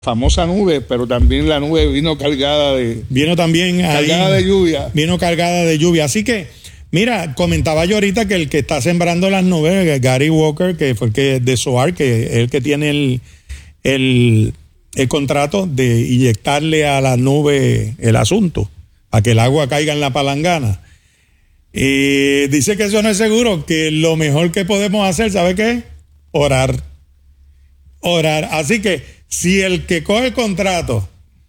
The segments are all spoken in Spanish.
famosa nube, pero también la nube vino cargada de... Vino también cargada de lluvia. Vino cargada de lluvia. Así que, mira, comentaba yo ahorita que el que está sembrando las nubes, Gary Walker, que fue el que de SOAR, que es el que tiene el contrato de inyectarle a la nube el asunto, a que el agua caiga en la palangana. Dice que eso no es seguro, que lo mejor que podemos hacer, ¿sabe qué es? Orar. Así que si el que coge el contrato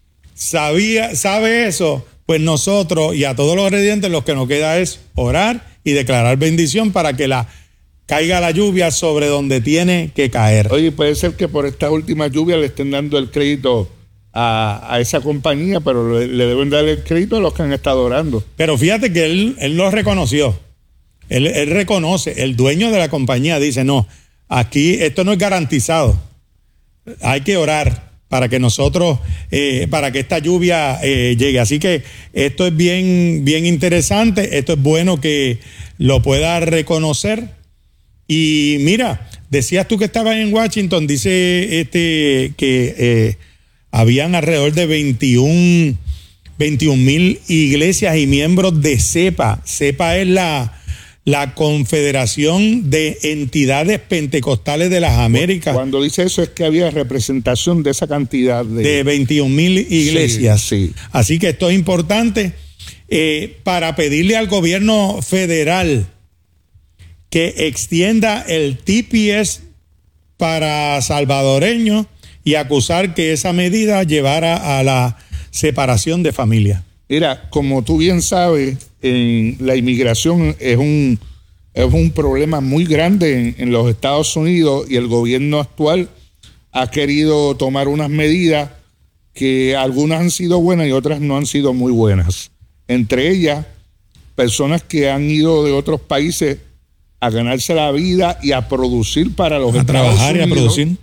sabe eso, pues nosotros y a todos los residentes lo que nos queda es orar y declarar bendición para que caiga la lluvia sobre donde tiene que caer. Oye, puede ser que por esta última lluvia le estén dando el crédito a esa compañía, pero le deben dar el crédito a los que han estado orando. Pero fíjate que él lo reconoció. Él reconoce, el dueño de la compañía dice, no, aquí esto no es garantizado. Hay que orar para que nosotros, para que esta lluvia llegue. Así que esto es bien, bien interesante. Esto es bueno que lo pueda reconocer. Y mira, decías tú que estabas en Washington, dice que habían alrededor de 21,000 iglesias y miembros de CEPA. CEPA es la Confederación de Entidades Pentecostales de las Américas. Cuando dice eso es que había representación de esa cantidad de 21,000 iglesias. Sí, sí. Así que esto es importante para pedirle al gobierno federal que extienda el TPS para salvadoreños y acusar que esa medida llevara a la separación de familias. Mira, como tú bien sabes, la inmigración es un problema muy grande en los Estados Unidos, y el gobierno actual ha querido tomar unas medidas que algunas han sido buenas y otras no han sido muy buenas. Entre ellas, personas que han ido de otros países a ganarse la vida y a producir para los Estados trabajar Unidos, y a producir.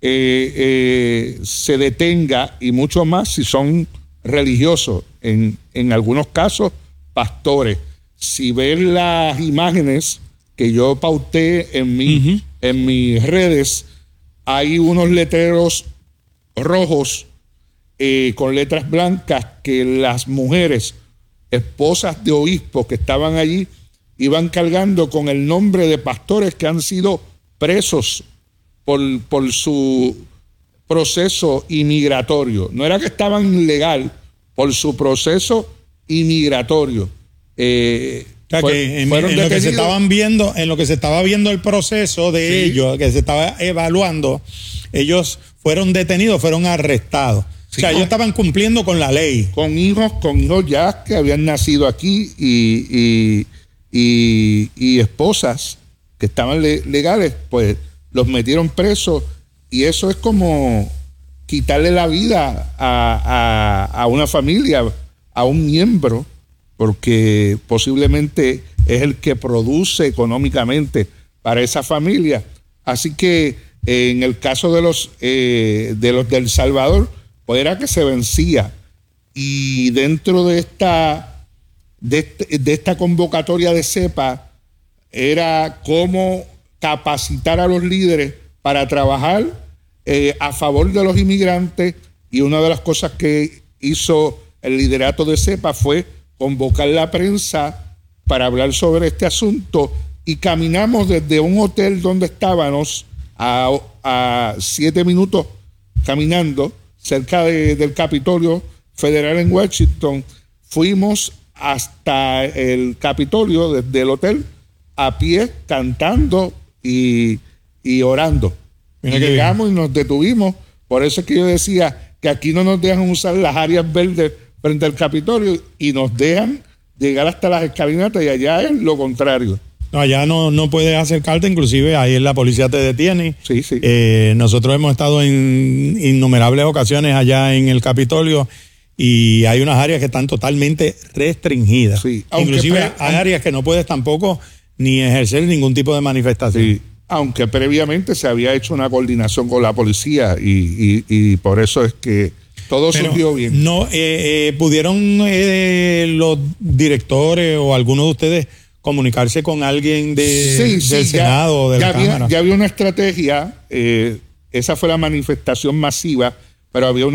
Se detenga, y mucho más si son religiosos, en algunos casos pastores. Si ven las imágenes que yo pauté en mis redes, hay unos letreros rojos con letras blancas que las mujeres, esposas de obispos que estaban allí, iban cargando con el nombre de pastores que han sido presos por su proceso inmigratorio. No era que estaban ilegal, por su proceso inmigratorio. En lo que se estaban viendo, en lo que se estaba viendo el proceso de ellos, que se estaba evaluando, ellos fueron detenidos, fueron arrestados. Sí, o sea, ellos estaban cumpliendo con la ley. Con hijos ya que habían nacido aquí y esposas que estaban legales, pues los metieron presos, y eso es como quitarle la vida a una familia, a un miembro, porque posiblemente es el que produce económicamente para esa familia. Así que en el caso de los del Salvador, pues era que se vencía, y dentro de esta convocatoria de CEPA era cómo capacitar a los líderes para trabajar a favor de los inmigrantes, y una de las cosas que hizo el liderato de CEPA fue convocar la prensa para hablar sobre este asunto, y caminamos desde un hotel donde estábamos a 7 minutos caminando cerca del Capitolio Federal en Washington. Fuimos hasta el Capitolio desde el hotel a pie, cantando y orando. Y llegamos y nos detuvimos. Por eso es que yo decía que aquí no nos dejan usar las áreas verdes frente al Capitolio, y nos dejan llegar hasta las escalinatas, y allá es lo contrario. No, allá no puedes acercarte, inclusive ahí la policía te detiene. Sí, sí. Nosotros hemos estado en innumerables ocasiones allá en el Capitolio, y hay unas áreas que están totalmente restringidas. Sí, inclusive hay áreas que no puedes tampoco ni ejercer ningún tipo de manifestación. Sí, aunque previamente se había hecho una coordinación con la policía, y por eso es que todo surgió bien. No, ¿pudieron los directores o algunos de ustedes comunicarse con alguien del Senado o de la Cámara? Ya había una estrategia. Esa fue la manifestación masiva, pero había una